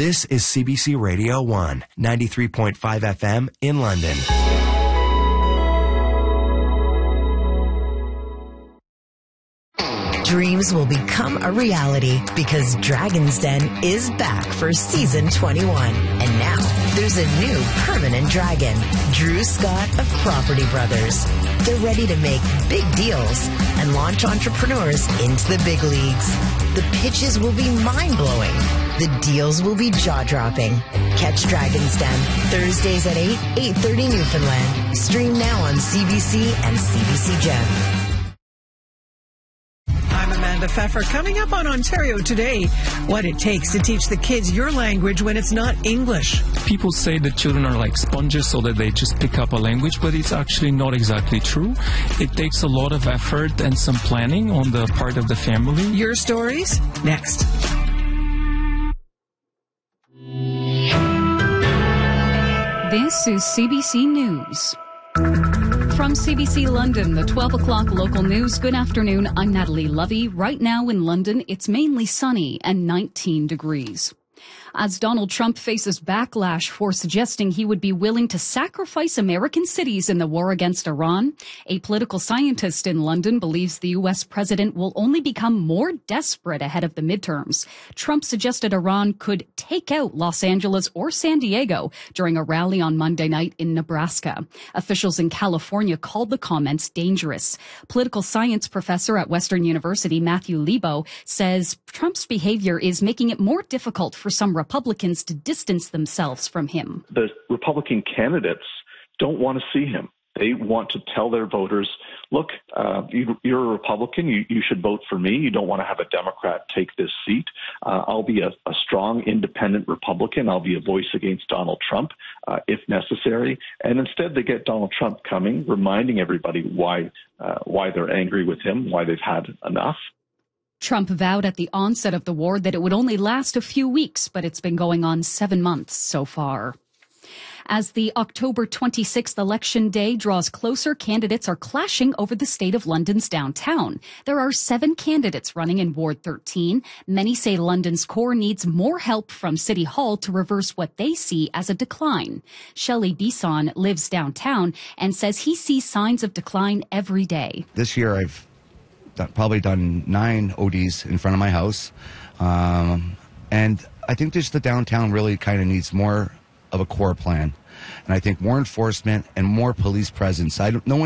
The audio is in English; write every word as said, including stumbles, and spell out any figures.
This is C B C Radio one, ninety-three point five F M in London. Dreams will become a reality because Dragon's Den is back for season twenty-one. And now there's a new permanent dragon, Drew Scott of Property Brothers. They're ready to make big deals and launch entrepreneurs into the big leagues. The pitches will be mind-blowing. The deals will be jaw-dropping. Catch Dragon's Den Thursdays at eight, eight thirty Newfoundland. Stream now on C B C and C B C Gem. I'm Amanda Pfeffer. Coming up on Ontario Today, what it takes to teach the kids your language when it's not English. People say that children are like sponges so that they just pick up a language, but it's actually not exactly true. It takes a lot of effort and some planning on the part of the family. Your stories, next. This is C B C News. From C B C London, the twelve o'clock local news. Good afternoon. I'm Natalie Lovey. Right now in London, it's mainly sunny and nineteen degrees. As Donald Trump faces backlash for suggesting he would be willing to sacrifice American cities in the war against Iran, a political scientist in London believes the U S president will only become more desperate ahead of the midterms. Trump suggested Iran could take out Los Angeles or San Diego during a rally on Monday night in Nebraska. Officials in California called the comments dangerous. Political science professor at Western University, Matthew Lebo, says Trump's behavior is making it more difficult for some Republicans to distance themselves from him. The Republican candidates don't want to see him. They want to tell their voters, look, uh, you, you're a Republican. You, you should vote for me. You don't want to have a Democrat take this seat. Uh, I'll be a, a strong, independent Republican. I'll be a voice against Donald Trump uh, if necessary. And instead, they get Donald Trump coming, reminding everybody why uh, why they're angry with him, why they've had enough. Trump vowed at the onset of the war that it would only last a few weeks, but it's been going on seven months so far. As the October twenty-sixth election day draws closer, candidates are clashing over the state of London's downtown. There are seven candidates running in Ward thirteen. Many say London's core needs more help from City Hall to reverse what they see as a decline. Shelley Bisson lives downtown and says he sees signs of decline every day. This year I've done, probably done nine O Ds in front of my house. Um, and I think just the downtown really kind of needs more of a core plan. And I think more enforcement and more police presence. I don't, no one